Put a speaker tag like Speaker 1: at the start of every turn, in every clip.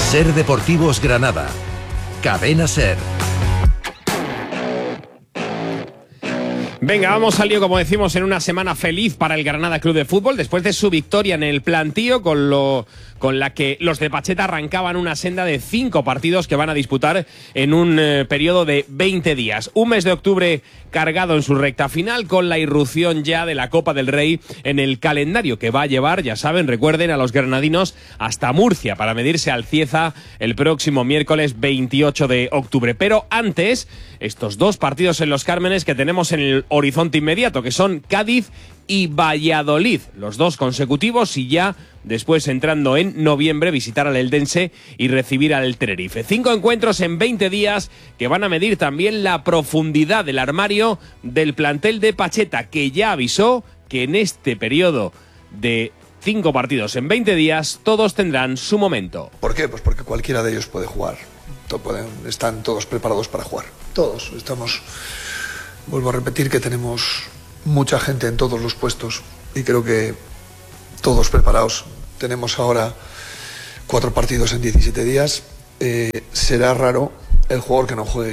Speaker 1: Ser Deportivos Granada. Cadena Ser.
Speaker 2: Venga, vamos al lío, como decimos, en una semana feliz para el Granada Club de Fútbol, después de su victoria en el plantío, con la que los de Pacheta arrancaban una senda de 5 partidos que van a disputar en un periodo de 20 días. Un mes de octubre cargado en su recta final, con la irrupción ya de la Copa del Rey en el calendario que va a llevar, ya saben, recuerden, a los granadinos hasta Murcia para medirse al Cieza el próximo miércoles 28 de octubre. Pero antes, estos 2 partidos en Los Cármenes que tenemos en el horizonte inmediato, que son Cádiz y Valladolid, los 2 consecutivos, y ya después, entrando en noviembre, visitar al Eldense y recibir al Tenerife. 5 encuentros en 20 días que van a medir también la profundidad del armario del plantel de Pacheta, que ya avisó que en este periodo de 5 partidos en 20 días todos tendrán su momento.
Speaker 3: ¿Por qué? Pues porque cualquiera de ellos puede jugar. Están todos preparados para jugar. Todos estamos. Vuelvo a repetir que tenemos mucha gente en todos los puestos y creo que todos preparados. Tenemos ahora 4 partidos en 17 días. Será raro el jugador que no juegue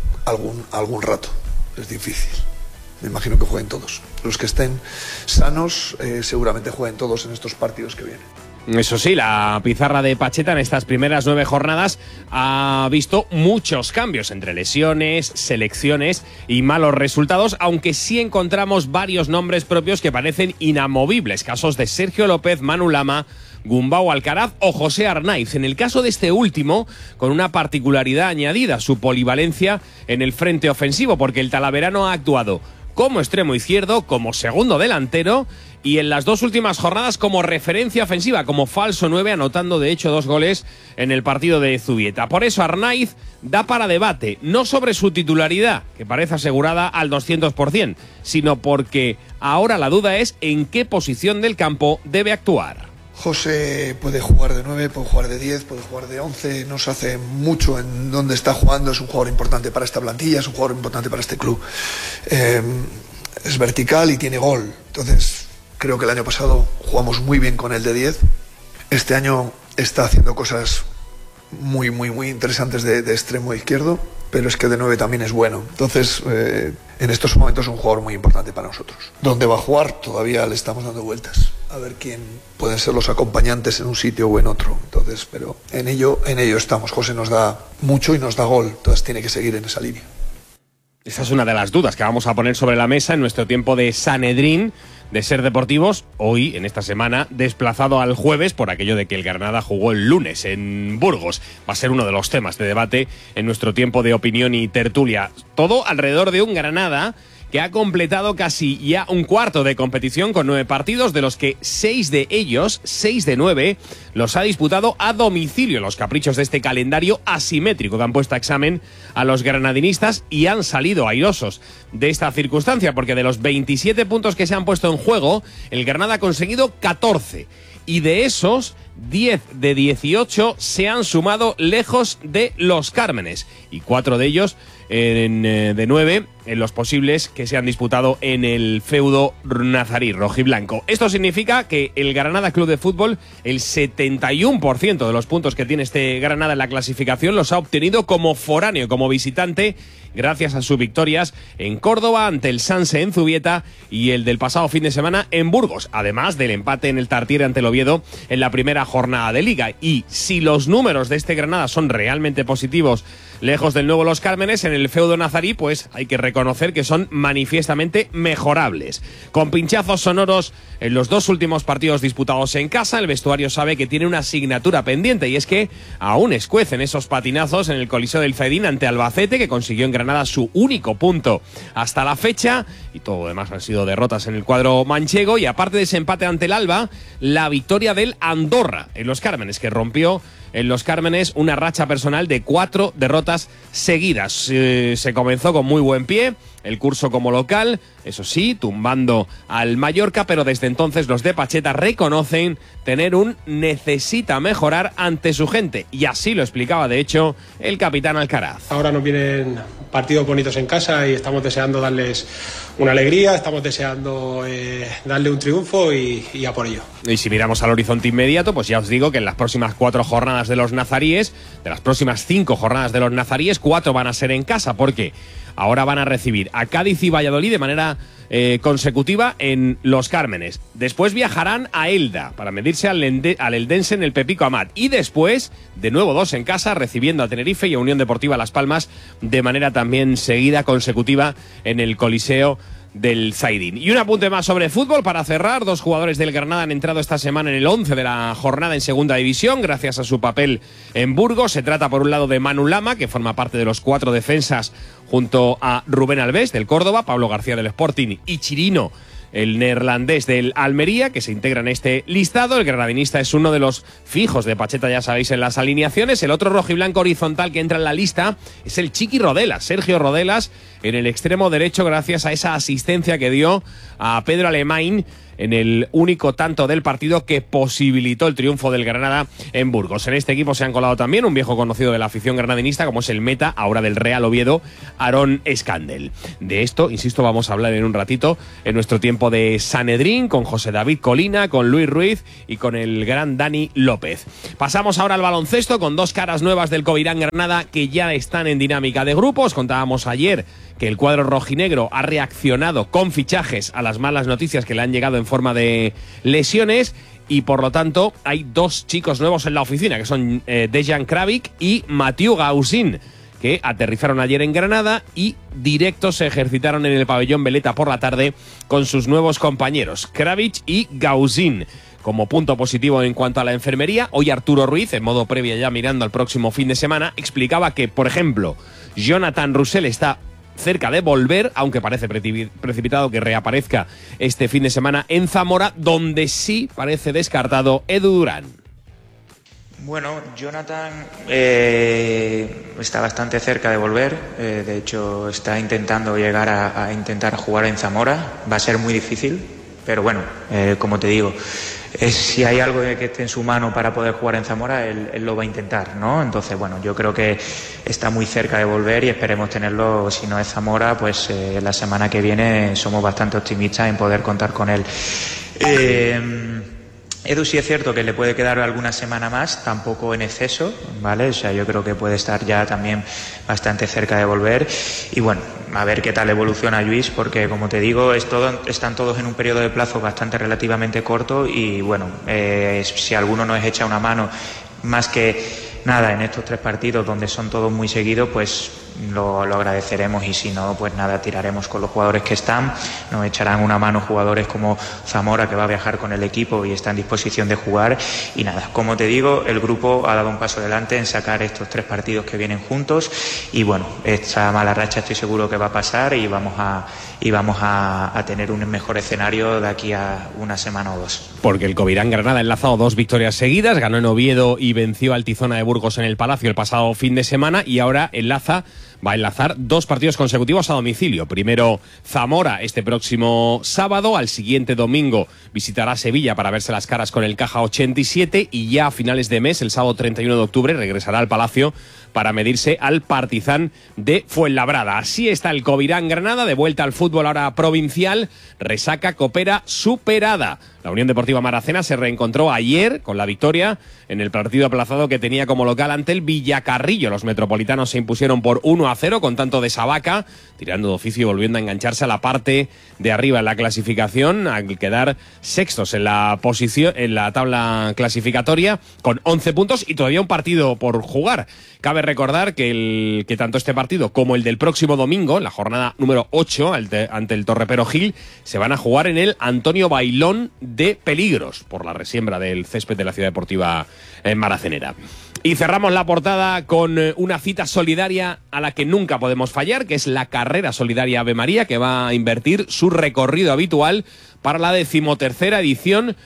Speaker 3: algún rato. Es difícil. Me imagino que jueguen todos. Los que estén sanos seguramente jueguen todos en estos partidos que vienen.
Speaker 2: Eso sí, la pizarra de Pacheta en estas primeras 9 jornadas ha visto muchos cambios entre lesiones, selecciones y malos resultados, aunque sí encontramos varios nombres propios que parecen inamovibles. Casos de Sergio López, Manu Lama, Gumbau Alcaraz o José Arnaiz. En el caso de este último, con una particularidad añadida, su polivalencia en el frente ofensivo, porque el talaverano ha actuado como extremo izquierdo, como segundo delantero y en las 2 últimas jornadas como referencia ofensiva, como falso 9, anotando de hecho 2 goles en el partido de Zubieta. Por eso Arnaiz da para debate, no sobre su titularidad, que parece asegurada al 200%, sino porque ahora la duda es en qué posición del campo debe actuar.
Speaker 3: José puede jugar de 9, puede jugar de 10, puede jugar de 11, no se hace mucho en dónde está jugando, es un jugador importante para esta plantilla, es un jugador importante para este club. Es vertical y tiene gol, entonces creo que el año pasado jugamos muy bien con él de 10, este año está haciendo cosas muy interesantes de extremo izquierdo, pero es que de 9 también es bueno. Entonces, en estos momentos es un jugador muy importante para nosotros. ¿Dónde va a jugar? Todavía le estamos dando vueltas. A ver quién pueden ser los acompañantes en un sitio o en otro. Entonces, pero en ello estamos. José nos da mucho y nos da gol. Entonces tiene que seguir en esa línea.
Speaker 2: Esa es una de las dudas que vamos a poner sobre la mesa en nuestro tiempo de Sanedrín de Ser Deportivos, hoy, en esta semana, desplazado al jueves por aquello de que el Granada jugó el lunes en Burgos. Va a ser uno de los temas de debate en nuestro tiempo de opinión y tertulia. Todo alrededor de un Granada que ha completado casi ya un cuarto de competición con 9 partidos, de los que 6 de ellos, 6 de 9, los ha disputado a domicilio. Los caprichos de este calendario asimétrico que han puesto a examen a los granadinistas y han salido airosos de esta circunstancia, porque de los 27 puntos que se han puesto en juego, el Granada ha conseguido 14. Y de esos, 10 de 18 se han sumado lejos de Los Cármenes. Y 4 de ellos de 9 en los posibles que se han disputado en el feudo nazarí rojiblanco. Esto significa que el Granada Club de Fútbol, el 71% de los puntos que tiene este Granada en la clasificación los ha obtenido como foráneo, como visitante, gracias a sus victorias en Córdoba, ante el Sanse en Zubieta y el del pasado fin de semana en Burgos, además del empate en el Tartiere ante el Oviedo en la primera jornada de Liga. Y si los números de este Granada son realmente positivos, lejos del nuevo Los Cármenes, en el feudo nazarí, pues hay que reconocer que son manifiestamente mejorables. Con pinchazos sonoros en los 2 últimos partidos disputados en casa, el vestuario sabe que tiene una asignatura pendiente, y es que aún escuecen esos patinazos en el Coliseo del Zaidín ante Albacete, que consiguió en Granada su único punto hasta la fecha, y todo lo demás han sido derrotas en el cuadro manchego. Y aparte de ese empate ante el Alba, la victoria del Andorra en Los Cármenes, que rompió en Los Cármenes una racha personal de 4 derrotas derrotas seguidas. Se comenzó con muy buen pie el curso como local, eso sí, tumbando al Mallorca, pero desde entonces los de Pacheta reconocen tener un necesita mejorar ante su gente, y así lo explicaba de hecho el capitán Alcaraz.
Speaker 4: Ahora nos vienen partidos bonitos en casa y estamos deseando darles una alegría, estamos deseando darle un triunfo y a por ello.
Speaker 2: Y si miramos al horizonte inmediato, pues ya os digo que en las próximas 4 jornadas de los nazaríes, de las próximas 5 jornadas de los nazaríes, 4 van a ser en casa, porque ahora van a recibir a Cádiz y Valladolid de manera consecutiva en Los Cármenes. Después viajarán a Elda para medirse al eldense en el Pepico Amat. Y después, de nuevo 2 en casa, recibiendo a Tenerife y a Unión Deportiva Las Palmas de manera también seguida, consecutiva, en el Coliseo del Zaidín. Y un apunte más sobre fútbol para cerrar. 2 jugadores del Granada han entrado esta semana en el 11 de la jornada en segunda división gracias a su papel en Burgos. Se trata por un lado de Manu Lama, que forma parte de los 4 defensas junto a Rubén Alves del Córdoba, Pablo García del Sporting y Chirino, el neerlandés del Almería, que se integra en este listado. El granadinista es uno de los fijos de Pacheta, ya sabéis, en las alineaciones. El otro rojiblanco horizontal que entra en la lista es el Chiqui Rodelas, Sergio Rodelas, en el extremo derecho, gracias a esa asistencia que dio a Pedro Alemán en el único tanto del partido que posibilitó el triunfo del Granada en Burgos. En este equipo se han colado también un viejo conocido de la afición granadinista, como es el meta, ahora del Real Oviedo, Aarón Escandel. De esto, insisto, vamos a hablar en un ratito en nuestro tiempo de Sanedrín, con José David Colina, con Luis Ruiz y con el gran Dani López. Pasamos ahora al baloncesto con 2 caras nuevas del Covirán Granada que ya están en dinámica de grupos. Contábamos ayer que el cuadro rojinegro ha reaccionado con fichajes a las malas noticias que le han llegado en forma de lesiones, y por lo tanto hay 2 chicos nuevos en la oficina, que son Dejan Kravic y Mathieu Gausin, que aterrizaron ayer en Granada y directos se ejercitaron en el pabellón Veleta por la tarde con sus nuevos compañeros, Kravic y Gausin. Como punto positivo en cuanto a la enfermería, hoy Arturo Ruiz, en modo previa ya mirando al próximo fin de semana, explicaba que, por ejemplo, Jonathan Roussel está cerca de volver, aunque parece precipitado que reaparezca este fin de semana en Zamora, donde sí parece descartado Edu Durán.
Speaker 5: Bueno, Jonathan está bastante cerca de volver, de hecho está intentando llegar a intentar jugar en Zamora, va a ser muy difícil, pero bueno, como te digo, si hay algo que esté en su mano para poder jugar en Zamora, él lo va a intentar, ¿no? Entonces, bueno, yo creo que está muy cerca de volver y esperemos tenerlo, si no es Zamora, pues la semana que viene. Somos bastante optimistas en poder contar con él. Edu sí es cierto que le puede quedar alguna semana más, tampoco en exceso, ¿vale? O sea, yo creo que puede estar ya también bastante cerca de volver. Y bueno, a ver qué tal evoluciona Lluís, porque como te digo, están todos en un periodo de plazo bastante relativamente corto y bueno, si alguno nos echa una mano, más que nada en estos 3 partidos donde son todos muy seguidos, pues lo agradeceremos, y si no, pues nada, tiraremos con los jugadores que están. Nos echarán una mano jugadores como Zamora, que va a viajar con el equipo y está en disposición de jugar. Y nada, como te digo, el grupo ha dado un paso adelante en sacar estos 3 partidos que vienen juntos, y bueno, esta mala racha estoy seguro que va a pasar y vamos a tener un mejor escenario de aquí a una semana o 2.
Speaker 2: Porque el Covirán Granada ha enlazado 2 victorias seguidas, ganó en Oviedo y venció al Tizona de Burgos en el Palacio el pasado fin de semana, y ahora va a enlazar 2 partidos consecutivos a domicilio. Primero Zamora este próximo sábado, al siguiente domingo visitará Sevilla para verse las caras con el Caja 87, y ya a finales de mes, el sábado 31 de octubre, regresará al Palacio para medirse al Partizan de Fuenlabrada. Así está el Covirán Granada, de vuelta al fútbol ahora provincial, resaca copera superada. La Unión Deportiva Maracena se reencontró ayer con la victoria en el partido aplazado que tenía como local ante el Villacarrillo. Los metropolitanos se impusieron por 1-0 con tanto de Sabaca, tirando de oficio y volviendo a engancharse a la parte de arriba en la clasificación, al quedar sextos en la posición, en la tabla clasificatoria, con 11 puntos y todavía un partido por jugar. Cabe recordar que tanto este partido como el del próximo domingo, la jornada número 8 ante el Torrepero Gil, se van a jugar en el Antonio Bailón de Peligros, por la resiembra del césped de la Ciudad Deportiva Maracenera. Y cerramos la portada con una cita solidaria a la que nunca podemos fallar, que es la carrera solidaria Ave María, que va a invertir su recorrido habitual para la 13ª edición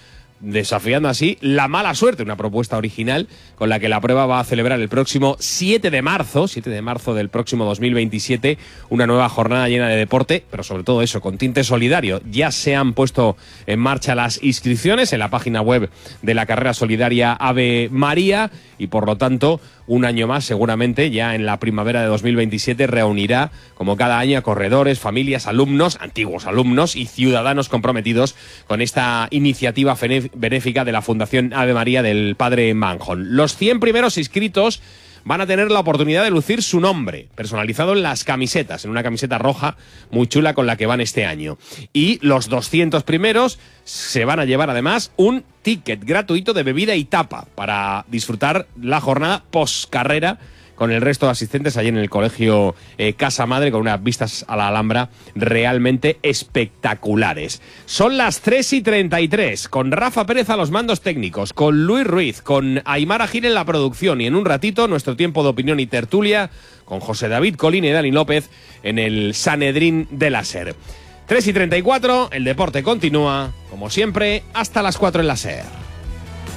Speaker 2: desafiando así la mala suerte, una propuesta original con la que la prueba va a celebrar el próximo 7 de marzo del próximo 2027, una nueva jornada llena de deporte, pero sobre todo eso, con tinte solidario. Ya se han puesto en marcha las inscripciones en la página web de la carrera solidaria Ave María y por lo tanto un año más seguramente ya en la primavera de 2027 reunirá como cada año a corredores, familias, alumnos, antiguos alumnos y ciudadanos comprometidos con esta iniciativa benéfica de la Fundación Ave María del Padre Manjón. Los 100 primeros inscritos van a tener la oportunidad de lucir su nombre personalizado en las camisetas, en una camiseta roja muy chula con la que van este año. Y los 200 primeros se van a llevar además un ticket gratuito de bebida y tapa para disfrutar la jornada post-carrera con el resto de asistentes allí en el colegio Casa Madre, con unas vistas a la Alhambra realmente espectaculares. Son las 3:33, con Rafa Pérez a los mandos técnicos, con Luis Ruiz, con Aymara Gil en la producción y en un ratito nuestro tiempo de opinión y tertulia con José David Colín y Dani López en el Sanedrín de la SER. 3:34, el deporte continúa, como siempre, hasta las 4 en la SER.